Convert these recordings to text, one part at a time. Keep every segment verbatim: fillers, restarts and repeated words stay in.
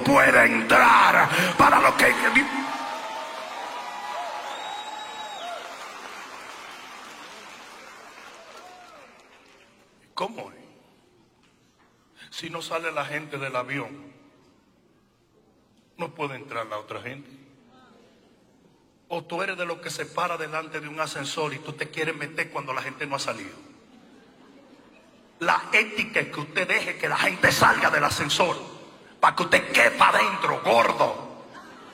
puede entrar para lo que... ¿Cómo es? Si no sale la gente del avión, no puede entrar la otra gente. O tú eres de los que se para delante de un ascensor y tú te quieres meter cuando la gente no ha salido. La ética es que usted deje que la gente salga del ascensor para que usted quepa adentro, gordo.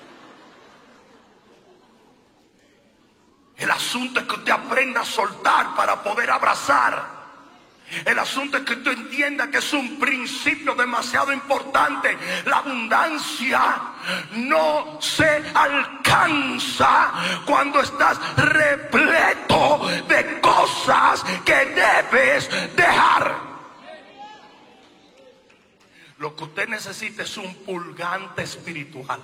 El asunto es que usted aprenda a soltar para poder abrazar. El asunto es que tú entiendas que es un principio demasiado importante. La abundancia no se alcanza cuando estás repleto de cosas que debes dejar. Lo que usted necesita es un purgante espiritual.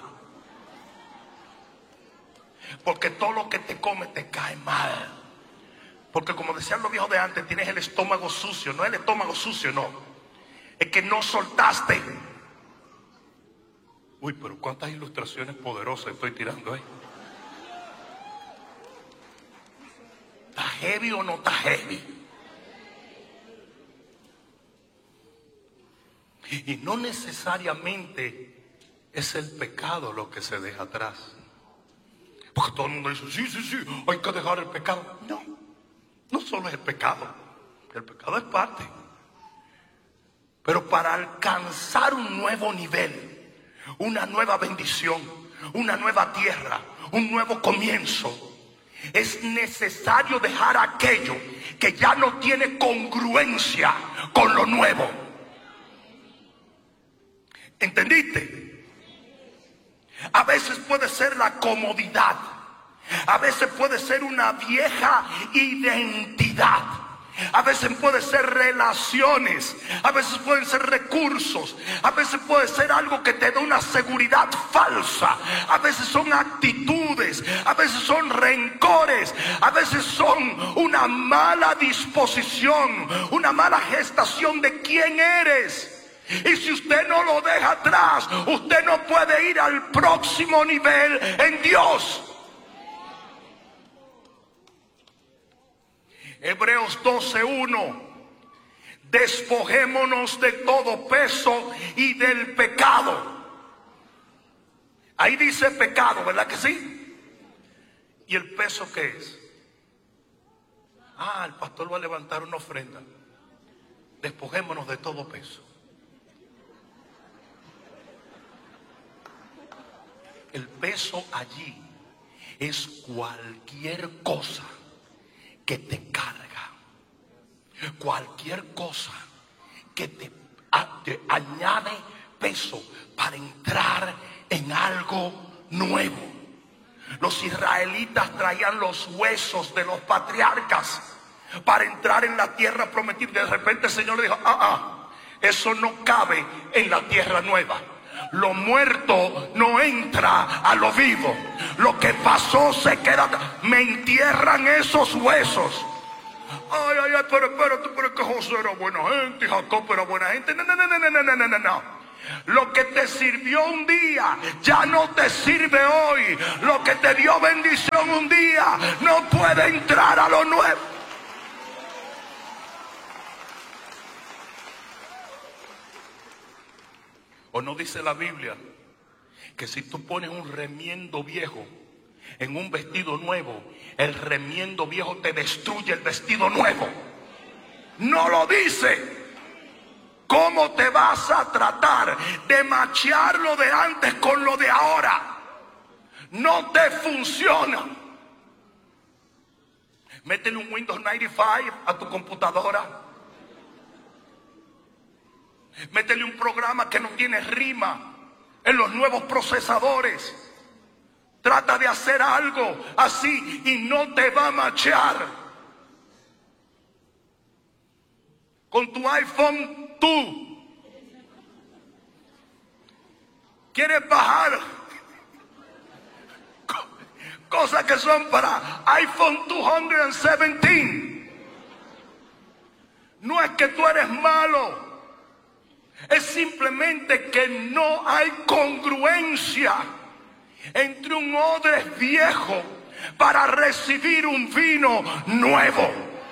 Porque todo lo que te come te cae mal. Porque como decían los viejos de antes, tienes el estómago sucio. No es el estómago sucio, no. Es que no soltaste. Uy, pero cuántas ilustraciones poderosas estoy tirando ahí. ¿Está heavy o no está heavy? Y no necesariamente es el pecado lo que se deja atrás. Porque todo el mundo dice, sí, sí, sí, hay que dejar el pecado. No. No solo es el pecado, el pecado es parte. Pero para alcanzar un nuevo nivel, una nueva bendición, una nueva tierra, un nuevo comienzo, es necesario dejar aquello que ya no tiene congruencia con lo nuevo. ¿Entendiste? A veces puede ser la comodidad. A veces puede ser una vieja identidad. A veces puede ser relaciones. A veces pueden ser recursos. A veces puede ser algo que te da una seguridad falsa. A veces son actitudes. A veces son rencores. A veces son una mala disposición, una mala gestación de quién eres. Y si usted no lo deja atrás, usted no puede ir al próximo nivel en Dios. Hebreos doce uno. Despojémonos de todo peso y del pecado. Ahí dice pecado, ¿verdad que sí? ¿Y el peso qué es? Ah, el pastor va a levantar una ofrenda. Despojémonos de todo peso. El peso allí es cualquier cosa que te carga, cualquier cosa que te, a, te añade peso para entrar en algo nuevo. Los israelitas traían los huesos de los patriarcas para entrar en la tierra prometida. De repente el Señor le dijo, ah, ah, eso no cabe en la tierra nueva. Lo muerto no entra a lo vivo. Lo que pasó se queda. Me entierran esos huesos. Ay, ay, ay, pero espérate, pero es que José era buena gente y Jacob era buena gente. No, no, no, no, no, no, no, no, no. Lo que te sirvió un día ya no te sirve hoy. Lo que te dio bendición un día no puede entrar a lo nuevo. ¿O no dice la Biblia que si tú pones un remiendo viejo en un vestido nuevo, el remiendo viejo te destruye el vestido nuevo? No lo dice. ¿Cómo te vas a tratar de machear lo de antes con lo de ahora? No te funciona. Métele un Windows noventa y cinco a tu computadora. Métele un programa que no tiene rima en los nuevos procesadores. Trata de hacer algo así y no te va a machear. Con tu iPhone dos quieres bajar cosas que son para iPhone doscientos diecisiete. No es que tú eres malo. Es simplemente que no hay congruencia entre un odre viejo para recibir un vino nuevo.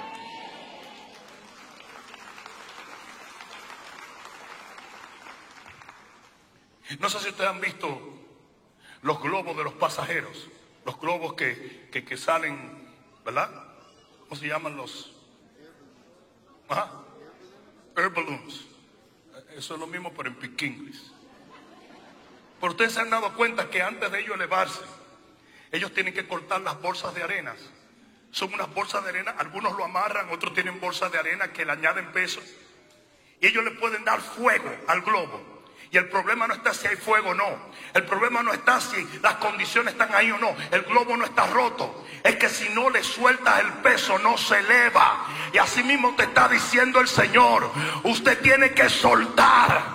No sé si ustedes han visto los globos de los pasajeros, los globos que, que, que salen, ¿verdad? ¿Cómo se llaman los? Ajá. Air balloons. Eso es lo mismo, pero en piquinglis. Pero ustedes se han dado cuenta que antes de ellos elevarse, ellos tienen que cortar las bolsas de arenas. Son unas bolsas de arena, algunos lo amarran, otros tienen bolsas de arena que le añaden peso. Y ellos le pueden dar fuego al globo. Y el problema no está si hay fuego o no. El problema no está si las condiciones están ahí o no. El globo no está roto. Es que si no le sueltas el peso, no se eleva. Y así mismo te está diciendo el Señor. Usted tiene que soltar.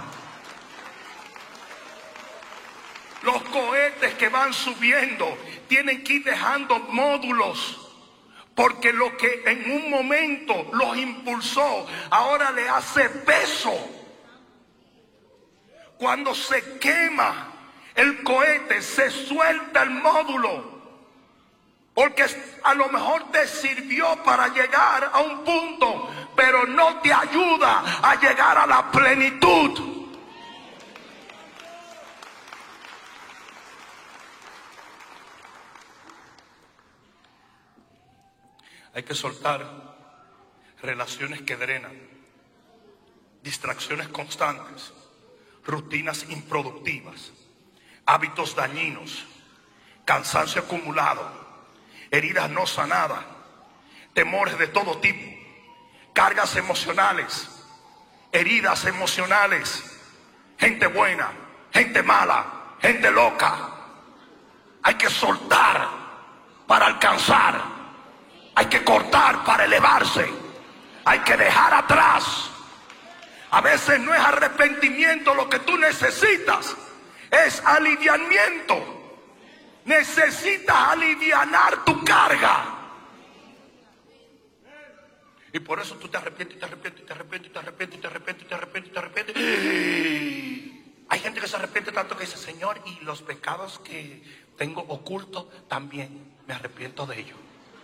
Los cohetes que van subiendo tienen que ir dejando módulos. Porque lo que en un momento los impulsó, ahora le hace peso. Cuando se quema el cohete, se suelta el módulo. Porque a lo mejor te sirvió para llegar a un punto, pero no te ayuda a llegar a la plenitud. Hay que soltar relaciones que drenan, distracciones constantes, rutinas improductivas, hábitos dañinos, cansancio acumulado, heridas no sanadas, temores de todo tipo, cargas emocionales, heridas emocionales, gente buena, gente mala, gente loca. Hay que soltar para alcanzar, hay que cortar para elevarse, hay que dejar atrás. A veces no es arrepentimiento lo que tú necesitas, es aliviamiento. Necesitas alivianar tu carga. Y por eso tú te arrepientes, te arrepientes, te arrepientes, te arrepientes, te arrepientes, te arrepientes, te arrepientes. Hay gente que se arrepiente tanto que dice, Señor, y los pecados que tengo ocultos también me arrepiento de ellos.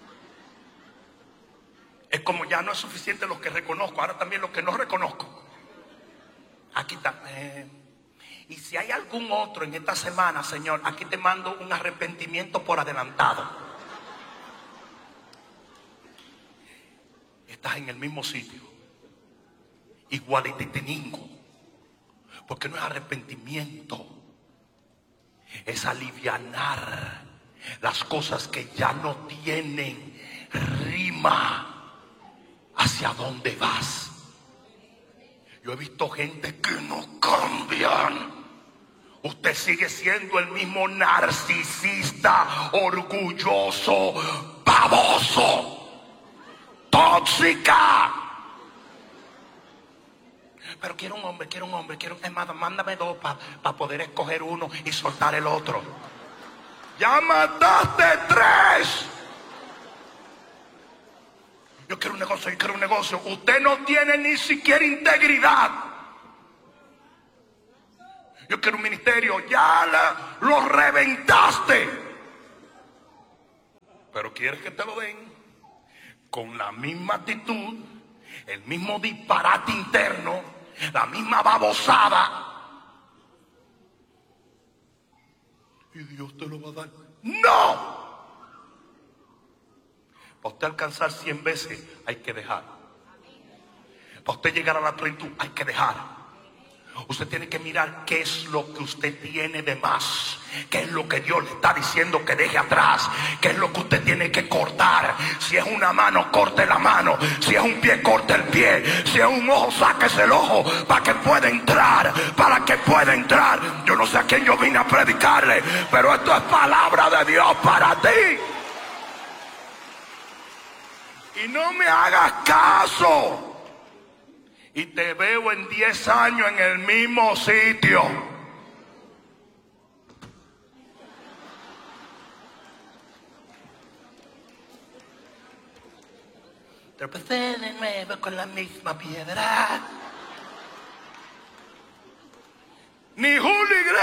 Es como ya no es suficiente los que reconozco, ahora también los que no reconozco. Aquí está. Eh, y si hay algún otro en esta semana, Señor, aquí te mando un arrepentimiento por adelantado. Estás en el mismo sitio, igualititiningo, porque no es arrepentimiento, es alivianar las cosas que ya no tienen rima hacia dónde vas. Yo he visto gente que no cambian. Usted sigue siendo el mismo narcisista, orgulloso, baboso, tóxica. Pero quiero un hombre, quiero un hombre, quiero un hermano, mándame dos para pa poder escoger uno y soltar el otro. Ya mataste tres. Yo quiero un negocio, yo quiero un negocio. Usted no tiene ni siquiera integridad. Yo quiero un ministerio, ya la, lo reventaste. Pero quieres que te lo den con la misma actitud, el mismo disparate interno, la misma babosada. Y Dios te lo va a dar. ¡No! Para usted alcanzar cien veces hay que dejar. Para usted llegar a la plenitud hay que dejar. Usted tiene que mirar qué es lo que usted tiene de más, qué es lo que Dios le está diciendo que deje atrás, qué es lo que usted tiene que cortar. Si es una mano, corte la mano. Si es un pie, corte el pie. Si es un ojo, sáquese el ojo para que pueda entrar, para que pueda entrar. Yo no sé a quién yo vine a predicarle, pero esto es palabra de Dios para ti. Y no me hagas caso. Y te veo en diez años en el mismo sitio. Tropecé de nuevo con la misma piedra.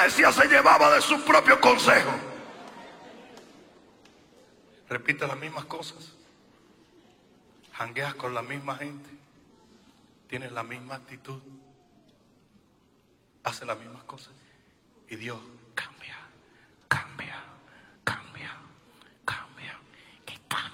iglesia se llevaba de su propio consejo. Repite las mismas cosas. Jangueas con la misma gente. Tienes la misma actitud. Haces las mismas cosas. Y Dios